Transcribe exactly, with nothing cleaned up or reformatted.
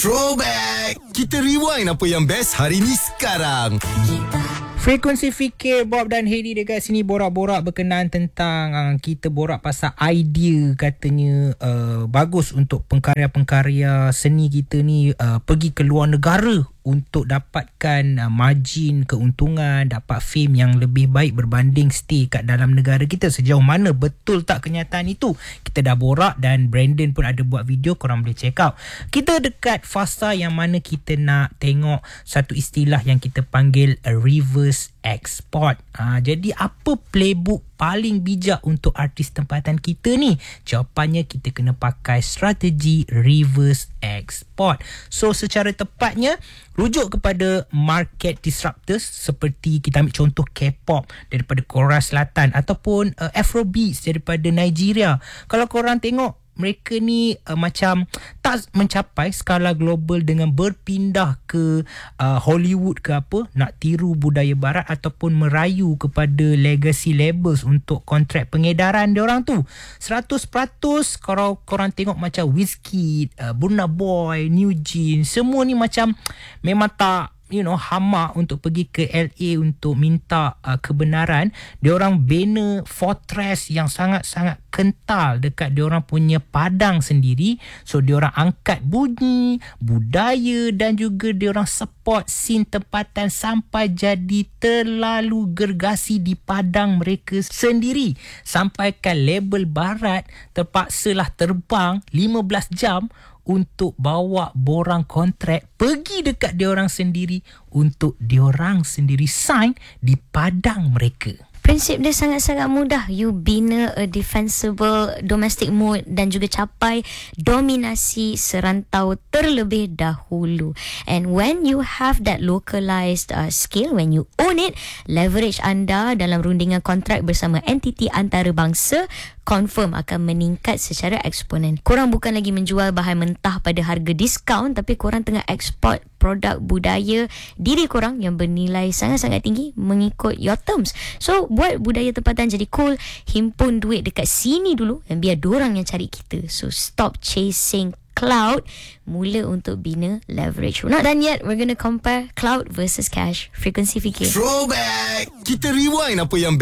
Throwback. Kita rewind apa yang best hari ni sekarang. Frekuensi Fikir, Bob dan Heidi dekat sini borak-borak berkenaan tentang uh, kita borak pasal idea katanya uh, bagus untuk pengkarya-pengkarya seni kita ni uh, pergi ke luar negara untuk dapatkan uh, margin, keuntungan, dapat fame yang lebih baik berbanding stay kat dalam negara kita. Sejauh mana betul tak kenyataan itu? Kita dah borak dan Brandon pun ada buat video, korang boleh check out. Kita dekat fasa yang mana kita nak tengok satu istilah yang kita panggil a reverse export. Ha, jadi apa playbook paling bijak untuk artis tempatan kita ni? Jawapannya kita kena pakai strategi reverse export. So secara tepatnya rujuk kepada market disruptors seperti kita ambil contoh K-pop daripada Korea Selatan ataupun uh, Afrobeats daripada Nigeria. Kalau korang tengok mereka ni uh, macam tak mencapai skala global dengan berpindah ke uh, Hollywood ke apa, nak tiru budaya barat ataupun merayu kepada legacy labels untuk kontrak pengedaran diorang tu. seratus peratus kalau korang tengok macam Wizkid, uh, Burna Boy, New Jeans, semua ni macam memang tak, you know, hama untuk pergi ke L A untuk minta uh, kebenaran. Diorang bina fortress yang sangat-sangat kental dekat diorang punya padang sendiri. So diorang angkat bunyi, budaya dan juga diorang support scene tempatan sampai jadi terlalu gergasi di padang mereka sendiri. Sampaikan label barat terpaksalah terbang lima belas jam untuk bawa borang kontrak pergi dekat diorang sendiri untuk diorang sendiri sign di padang mereka. Prinsip dia sangat-sangat mudah. You bina a defensible domestic mode dan juga capai dominasi serantau terlebih dahulu. And when you have that localized uh, skill, when you own it, leverage anda dalam rundingan kontrak bersama entiti antarabangsa confirm akan meningkat secara eksponen. Korang bukan lagi menjual bahan mentah pada harga diskaun, tapi korang tengah ekspor produk budaya diri korang yang bernilai sangat-sangat tinggi mengikut your terms. So buat budaya tempatan jadi cool, himpun duit dekat sini dulu dan biar dorang yang cari kita. So stop chasing cloud, mula untuk bina leverage. We're not done yet. We're gonna compare cloud versus cash. Frekuensi Fikir. Throwback. Kita rewind apa yang best